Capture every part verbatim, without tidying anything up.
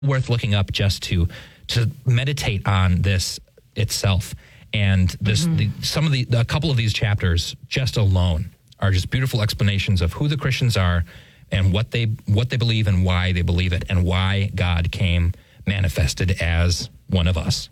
worth looking up just to to meditate on this itself. And this, mm-hmm. the, some of the, a couple of these chapters just alone are just beautiful explanations of who the Christians are and what they what they believe and why they believe it and why God came manifested as one of us.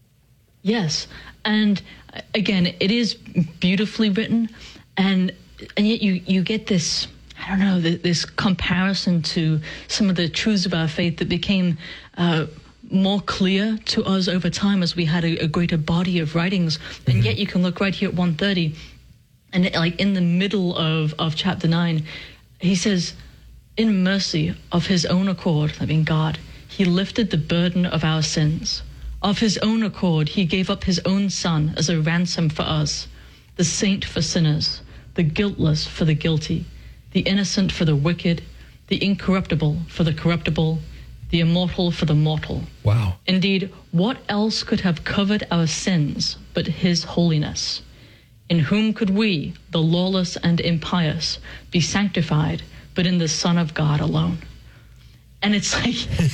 Yes, and again, it is beautifully written, and and yet you you get this, I don't know, this comparison to some of the truths of our faith that became uh, more clear to us over time as we had a, a greater body of writings. Mm-hmm. And yet you can look right here at one thirty, and it, like in the middle of, of chapter nine, he says, in mercy of his own accord, that being God, he lifted the burden of our sins. Of his own accord, he gave up his own son as a ransom for us, the saint for sinners, the guiltless for the guilty, the innocent for the wicked, the incorruptible for the corruptible, the immortal for the mortal. Wow. Indeed, what else could have covered our sins but his holiness? In whom could we, the lawless and impious, be sanctified but in the Son of God alone? And it's like,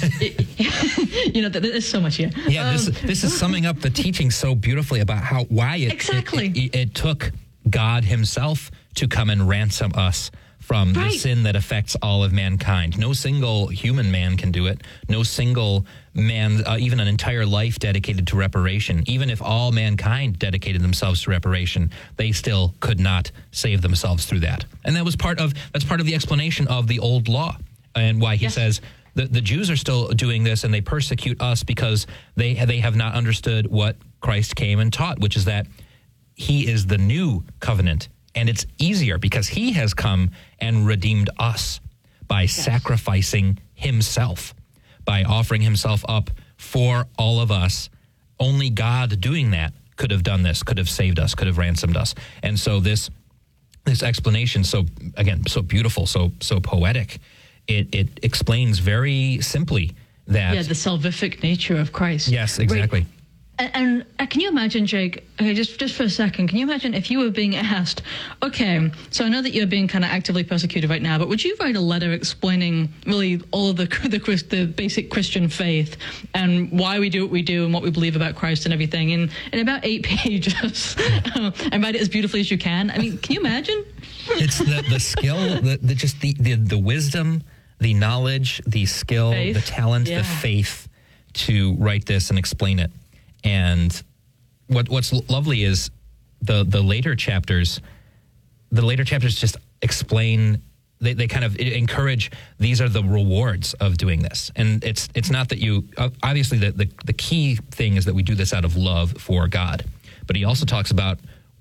it, you know, there's so much here. Yeah, um, this, this is summing up the teaching so beautifully about how why it, exactly. it, it, it took God himself to come and ransom us from right. the sin that affects all of mankind. No single human man can do it. No single man, uh, even an entire life dedicated to reparation. Even if all mankind dedicated themselves to reparation, they still could not save themselves through that. And that was part of that's part of the explanation of the old law and why he yes. says the the Jews are still doing this and they persecute us because they they have not understood what Christ came and taught, which is that he is the new covenant. And it's easier because he has come and redeemed us by yes. sacrificing himself, by offering himself up for all of us. Only God doing that could have done this, could have saved us, could have ransomed us. And so this this explanation, so again, so beautiful, so so poetic, it, it explains very simply that... Yeah, the salvific nature of Christ. Yes, exactly. Right. And, and uh, can you imagine, Jake, okay, just, just for a second, can you imagine if you were being asked, okay, so I know that you're being kind of actively persecuted right now, but would you write a letter explaining really all of the, the, the basic Christian faith and why we do what we do and what we believe about Christ and everything in, in about eight pages and write it as beautifully as you can? I mean, can you imagine? It's the, the skill, the, the just the, the, the wisdom, the knowledge, the skill, faith. the talent, yeah. the faith to write this and explain it. And what what's lovely is the the later chapters, the later chapters just explain, they, they kind of encourage, these are the rewards of doing this. And it's it's not that you, obviously the, the, the key thing is that we do this out of love for God. But he also talks about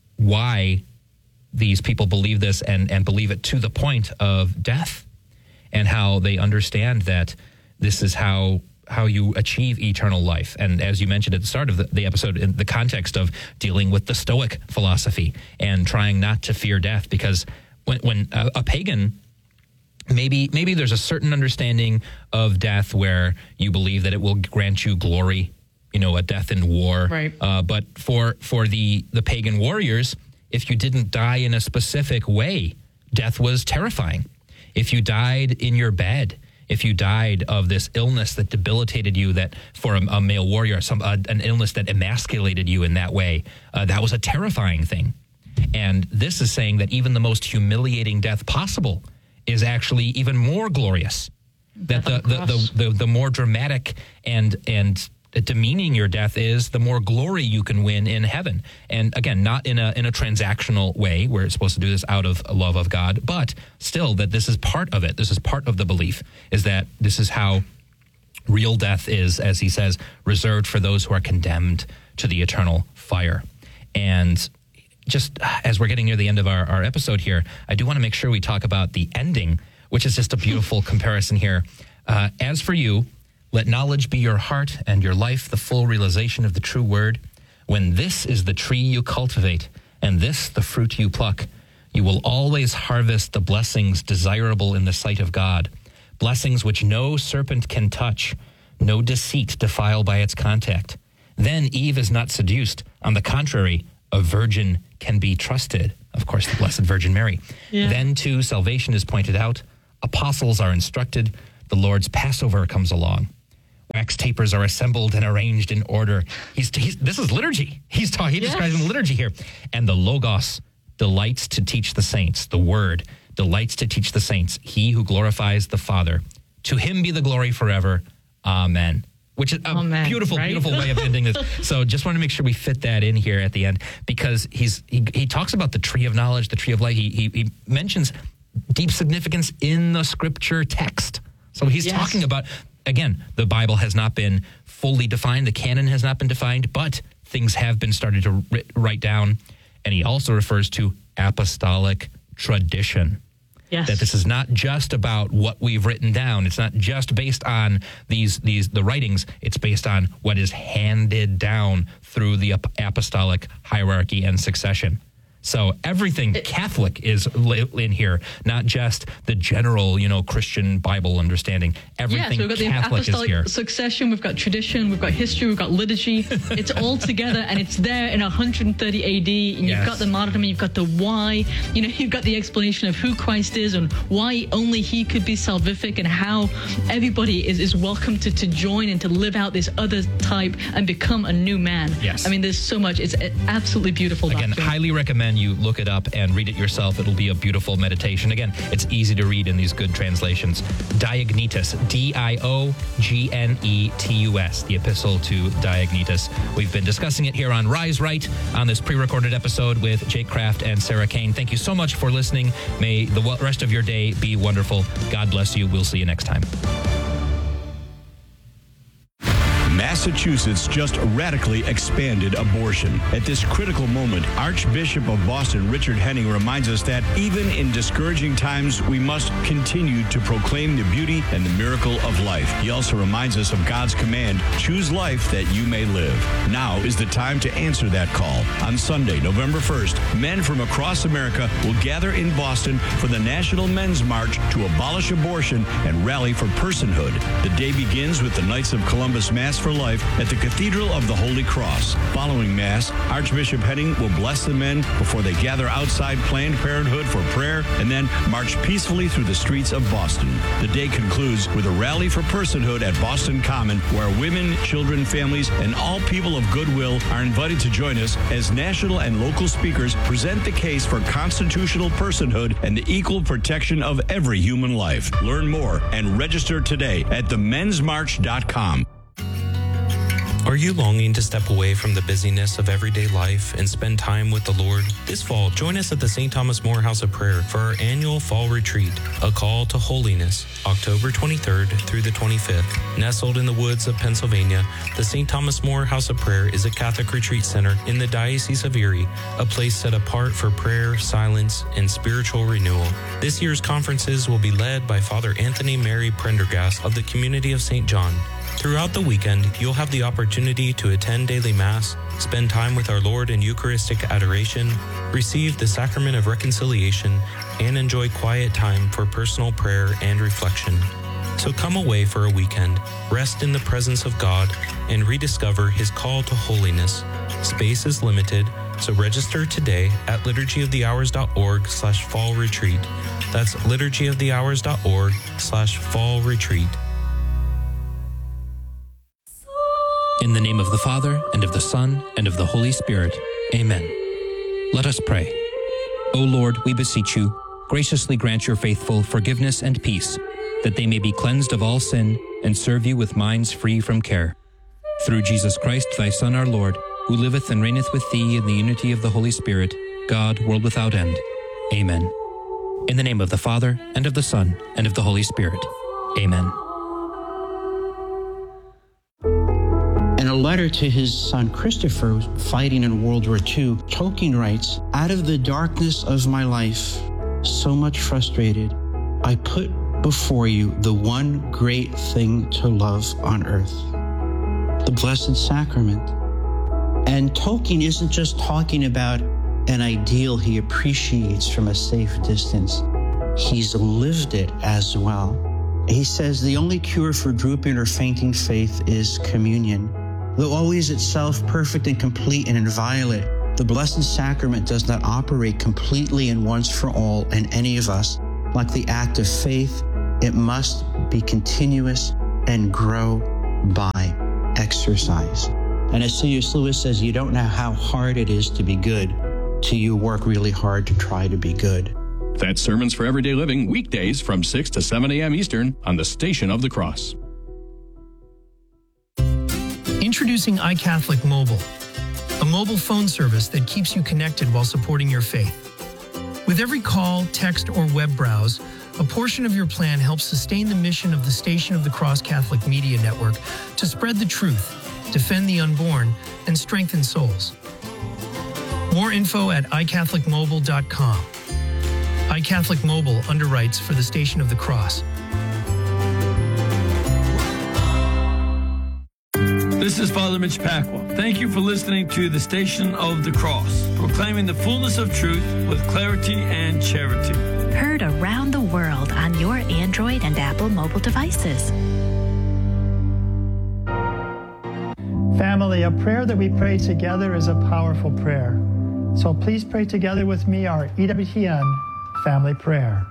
why these people believe this and, and believe it to the point of death, and how they understand that this is how... how you achieve eternal life. And as you mentioned at the start of the, the episode, in the context of dealing with the Stoic philosophy and trying not to fear death, because when, when a, a pagan, maybe maybe there's a certain understanding of death where you believe that it will grant you glory, you know, a death in war. Right. Uh, but for for the, the pagan warriors, if you didn't die in a specific way, death was terrifying. If you died in your bed, if you died of this illness that debilitated you, that for a, a male warrior, some uh, an illness that emasculated you in that way, uh, that was a terrifying thing. And this is saying that even the most humiliating death possible is actually even more glorious. That the the, the, the, the more dramatic and and demeaning your death is, the more glory you can win in heaven. And again, not in a in a transactional way where it's supposed to do this out of love of God, but still that this is part of it. This is part of the belief, is that this is how real death is, as he says, reserved for those who are condemned to the eternal fire. And just as we're getting near the end of our, our episode here, I do want to make sure we talk about the ending, which is just a beautiful comparison here. Uh, as for you, let knowledge be your heart and your life the full realization of the true word. When this is the tree you cultivate and this the fruit you pluck, you will always harvest the blessings desirable in the sight of God, blessings which no serpent can touch, no deceit defile by its contact. Then Eve is not seduced. On the contrary, a virgin can be trusted. Of course, the Blessed Virgin Mary. Yeah. Then, too, salvation is pointed out. Apostles are instructed. The Lord's Passover comes along. wax tapers are assembled and arranged in order. He's, he's this is liturgy. He's talking. He Yes. describes the liturgy here, and the Logos delights to teach the saints. The Word delights to teach the saints. He who glorifies the Father, to him be the glory forever. Amen. Which is a Amen, beautiful, right? beautiful way of ending this. So just want to make sure we fit that in here at the end, because he's he, he talks about the tree of knowledge, the tree of life. He, he, he mentions deep significance in the scripture text. So he's Yes. talking about, again, the Bible has not been fully defined. The canon has not been defined, but things have been started to write, write down. And he also refers to apostolic tradition. Yes. That this is not just about what we've written down. It's not just based on these these the writings. It's based on what is handed down through the ap- apostolic hierarchy and succession. So everything Catholic is li- in here, not just the general, you know, Christian Bible understanding. Everything Yes, we've got the Catholic is apostolic here. succession, we've got tradition, we've got history, we've got liturgy. It's all together, and it's there in one hundred thirty A D, and Yes. you've got the martyrdom, and you've got the why, you know, you've got the explanation of who Christ is and why only he could be salvific, and how everybody is, is welcome to, to join and to live out this other type and become a new man. Yes. I mean, there's so much. It's absolutely beautiful. Again, doctrine. highly recommend you look it up and read it yourself. It'll be a beautiful meditation. Again, it's easy to read in these good translations. Diognetus, D I O G N E T U S, the epistle to Diognetus. We've been discussing it here on Rise Right on this pre-recorded episode with Jake Kraft and Sarah Kane. Thank you so much for listening. May the rest of your day be wonderful. God bless you. We'll see you next time. Massachusetts just radically expanded abortion. At this critical moment, Archbishop of Boston Richard Henning reminds us that even in discouraging times, we must continue to proclaim the beauty and the miracle of life. He also reminds us of God's command, choose life that you may live. Now is the time to answer that call. On Sunday, November first, men from across America will gather in Boston for the National Men's March to abolish abortion and rally for personhood. The day begins with the Knights of Columbus Mass for Life at the Cathedral of the Holy Cross. Following Mass, Archbishop Henning will bless the men before they gather outside Planned Parenthood for prayer and then march peacefully through the streets of Boston. The day concludes with a rally for personhood at Boston Common, where women, children, families, and all people of goodwill are invited to join us as national and local speakers present the case for constitutional personhood and the equal protection of every human life. Learn more and register today at the men's march dot com. Are you longing to step away from the busyness of everyday life and spend time with the Lord? This fall, join us at the Saint Thomas More House of Prayer for our annual fall retreat, A Call to Holiness, October twenty-third through the twenty-fifth. Nestled in the woods of Pennsylvania, the Saint Thomas More House of Prayer is a Catholic retreat center in the Diocese of Erie, a place set apart for prayer, silence, and spiritual renewal. This year's conferences will be led by Father Anthony Mary Prendergast of the Community of Saint John. Throughout the weekend, you'll have the opportunity to attend daily Mass, spend time with our Lord in Eucharistic adoration, receive the Sacrament of Reconciliation, and enjoy quiet time for personal prayer and reflection. So come away for a weekend, rest in the presence of God, and rediscover His call to holiness. Space is limited, so register today at liturgy of the hours dot org slash fall retreat. That's liturgy of the hours dot org slash fall retreat. In the name of the Father, and of the Son, and of the Holy Spirit. Amen. Let us pray. O Lord, we beseech you, graciously grant your faithful forgiveness and peace, that they may be cleansed of all sin and serve you with minds free from care. Through Jesus Christ, thy Son, our Lord, who liveth and reigneth with thee in the unity of the Holy Spirit, God, world without end. Amen. In the name of the Father, and of the Son, and of the Holy Spirit. Amen. In a letter to his son Christopher, fighting in World War Two, Tolkien writes, "Out of the darkness of my life, so much frustrated, I put before you the one great thing to love on earth, the Blessed Sacrament." And Tolkien isn't just talking about an ideal he appreciates from a safe distance. He's lived it as well. He says the only cure for drooping or fainting faith is communion. Though always itself perfect and complete and inviolate, the Blessed Sacrament does not operate completely and once for all in any of us. Like the act of faith, it must be continuous and grow by exercise. And as C S Lewis says, you don't know how hard it is to be good till you work really hard to try to be good. That's Sermons for Everyday Living, weekdays from six to seven a.m. Eastern on the Station of the Cross. Introducing iCatholic Mobile, a mobile phone service that keeps you connected while supporting your faith. With every call, text, or web browse, a portion of your plan helps sustain the mission of the Station of the Cross Catholic Media Network to spread the truth, defend the unborn, and strengthen souls. More info at i catholic mobile dot com. iCatholic Mobile underwrites for the Station of the Cross. This is Father Mitch Pacwa. Thank you for listening to the Station of the Cross, proclaiming the fullness of truth with clarity and charity. Heard around the world on your Android and Apple mobile devices. Family, a prayer that we pray together is a powerful prayer. So please pray together with me our E W T N family prayer.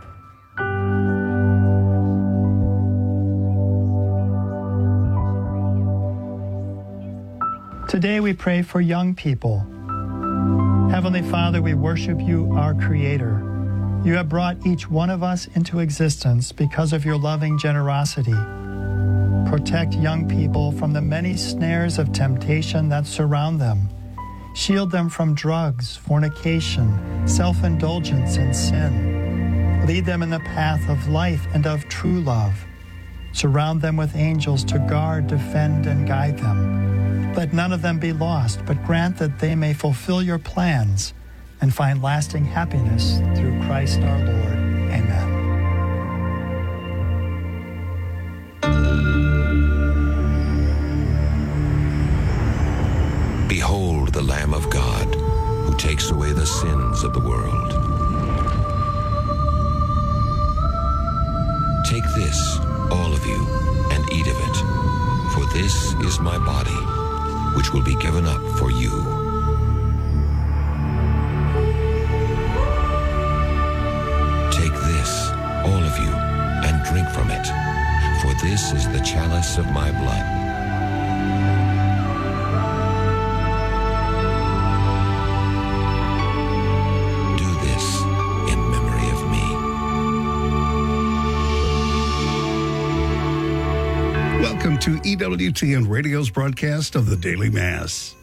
Today we pray for young people. Heavenly Father, we worship you, our Creator. You have brought each one of us into existence because of your loving generosity. Protect young people from the many snares of temptation that surround them. Shield them from drugs, fornication, self-indulgence, and sin. Lead them in the path of life and of true love. Surround them with angels to guard, defend, and guide them. Let none of them be lost, but grant that they may fulfill your plans and find lasting happiness through Christ our Lord. Amen. Behold the Lamb of God, who takes away the sins of the world. Take this, all of you, and eat of it, for this is my body, which will be given up for you. Take this, all of you, and drink from it, for this is the chalice of my blood. Welcome to E W T N Radio's broadcast of the Daily Mass.